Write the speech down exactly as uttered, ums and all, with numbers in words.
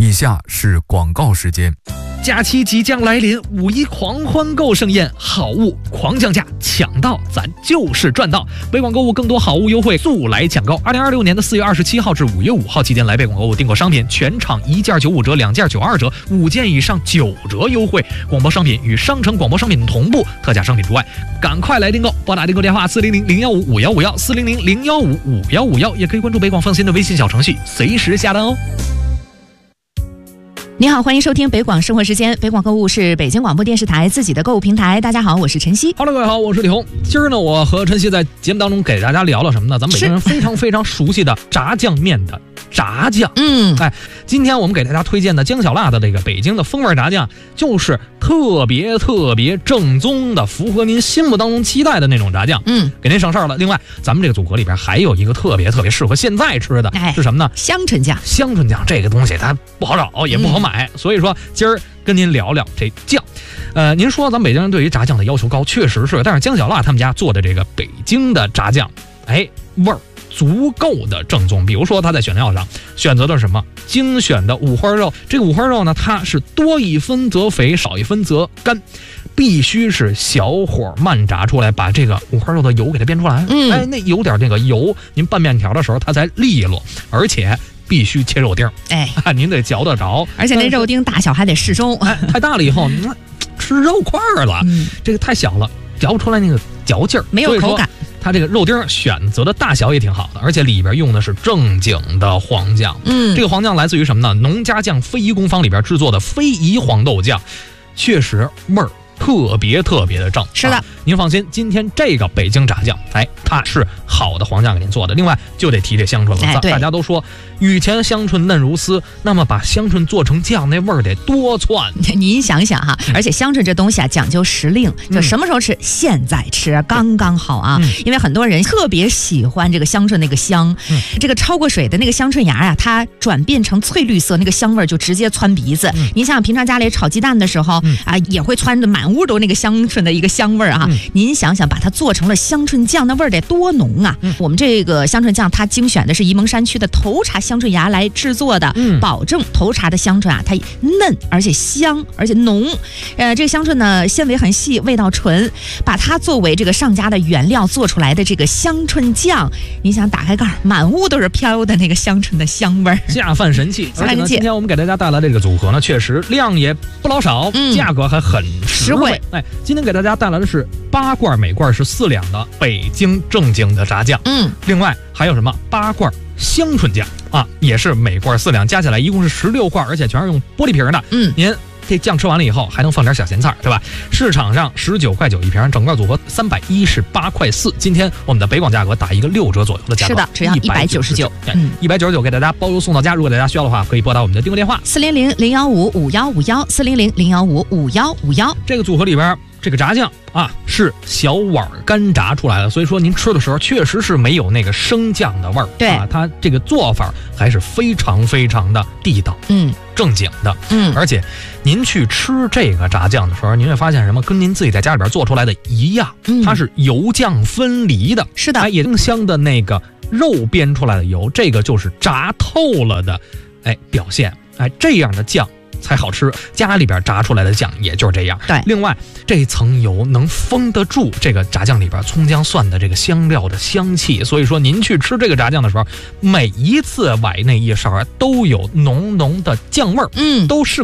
以下是广告时间。 假期即将来临，五一狂欢购盛宴，好物狂降价，抢到咱就是赚到。北广购物更多好物优惠，速来抢购！二零二六年的四月二十七号至五月五号期间，来北广购物订购商品，全场一件九五折，两件九二折，五件以上九折优惠。广播商品与商城广播商品同步，特价商品除外。赶快来订购！拨打订购电话四零零零幺五五幺五幺四零零零幺五五幺五幺，也可以关注北广放心的微信小程序，随时下单哦。 你好，欢迎收听北广生活时间。北广购物是北京广播电视台自己的购物平台。大家好，我是晨曦。 Hello， 各位好，我是李红。今儿呢，我和晨曦在节目当中给大家聊了什么呢？咱们北京人非常非常熟悉的炸酱面的炸酱。 嗯， 哎，今天我们给大家推荐的姜小辣的这个北京的风味炸酱，就是特别特别正宗的，符合您心目当中期待的那种炸酱。 嗯， 给您省事儿了。另外，咱们这个组合里边还有一个特别特别适合现在吃的， 哎、 是什么呢？ 香椿酱。 香椿酱这个东西它不好找，也不好买，嗯、所以说今儿跟您聊聊这酱。呃，您说咱们北京人对于炸酱的要求高，确实是，但是姜小辣他们家做的这个北京的炸酱，哎，味儿足够的正宗。比如说他在选料上选择的是什么？精选的五花肉。这个五花肉呢，它是多一分则肥，少一分则干，必须是小火慢炸出来，把这个五花肉的油给它煸出来。 嗯， 哎，那有点那个油，您拌面条的时候它才利落，而且必须切肉丁， 哎， 啊，您得嚼得着， 而且那肉丁大小还得适中。 哎，太大了以后，嗯、吃肉块了、嗯，这个太小了，嚼不出来那个嚼劲儿， 没有口感。 它这个肉丁选择的大小也挺好的，而且里边用的是正经的黄酱。嗯，这个黄酱来自于什么呢？农家酱非遗工坊里边制作的非遗黄豆酱，确实味儿特别特别的正。 是的、啊， 您放心，今天这个北京炸酱，哎，它是好的黄酱给您做的。另外就得提这香椿了，哎、大家都说雨前香椿嫩如丝，那么把香椿做成酱，那味儿得多窜。 您想想哈，嗯、而且香椿这东西啊讲究时令，就什么时候吃，嗯、现在吃刚刚好啊、嗯。因为很多人特别喜欢这个香椿那个香，嗯、这个焯过水的那个香椿芽啊，它转变成翠绿色，那个香味就直接窜鼻子。嗯、您想想平常家里炒鸡蛋的时候、嗯、啊，也会窜着满屋都那个香椿的一个香味啊。嗯、您想想把它做成了香椿酱，那味儿得多浓啊！嗯、我们这个香椿酱它精选的是沂蒙山区的头茬香椿芽来制作的，嗯、保证头茬的香椿啊，它嫩而且香而且浓。呃，这个香椿呢纤维很细，味道纯，把它作为这个上佳的原料做出来的这个香椿酱，你想打开盖儿，满屋都是飘的那个香椿的香味儿， 下饭神器。而且呢，今天我们给大家带来这个组合呢，确实量也不老少，嗯、价格还很实惠。哎，今天给大家带来的是八罐，每罐是四两的北京正经的炸酱。嗯，另外还有什么八罐香椿酱啊，也是每罐四两，加起来一共是十六罐，而且全是用玻璃瓶的。嗯，您这酱吃完了以后还能放点小咸菜，对吧？市场上十九块九一瓶，整个组合三百一十八块四。今天我们的北广价格打一个六折左右的价格， 是的，只要一百九十九， 嗯，一百九十九给大家包邮送到家。如果大家需要的话，可以拨打我们的订购电话四零零零幺五五幺五幺四零零零幺五五幺五幺。 这个组合里边，这个炸酱啊是小碗干炸出来的，所以说您吃的时候确实是没有那个生酱的味儿。 对啊，它这个做法还是非常非常的地道，嗯，正经的，嗯，而且您去吃这个炸酱的时候，您会发现什么？跟您自己在家里边做出来的一样，嗯、它是油酱分离的， 是的， 哎，也更香的那个肉煸出来的油，这个就是炸透了的，哎，表现，哎，这样的酱才好吃，家里边炸出来的酱也就是这样。 对， 另外这层油能封得住这个炸酱里边葱姜蒜的这个香料的香气，所以说您去吃这个炸酱的时候，每一次崴那一勺都有浓浓的酱味儿，嗯，都是